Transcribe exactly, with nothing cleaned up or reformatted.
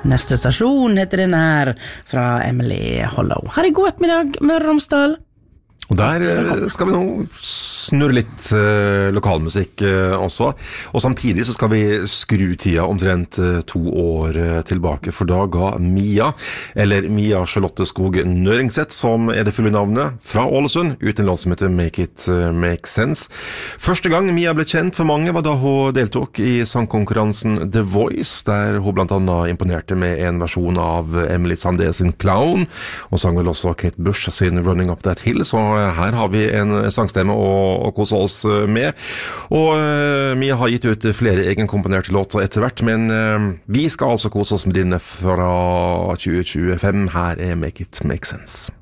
Neste stasjon heter den her fra Emily Hollow. Her er god ettermiddag, Møre og Romsdal. Og der skal vi nå snurre litt uh, lokalmusikk uh, også, og samtidig så skal vi skru tida omtrent uh, to år uh, tilbake, for da ga Mia, eller Mia Charlotte Skog Nøringseth, som er det fulle navnet, fra Ålesund, ut en låt som heter Make It uh, Make Sense. Første gang Mia ble kjent for mange var da hun deltok i sangkonkurransen The Voice, der hun blant annet imponerte med en versjon av Emily Sandé sin Clown, og sang vel også Kate Bush sin Running Up That Hill, så her har vi en sangstemme å, å kose oss med. Og uh, Mia har gitt ut flere egenkomponerte låter etter hvert, men uh, vi skal altså kose oss med dine fra tjue tjuefem. Her er Make It Make Sense.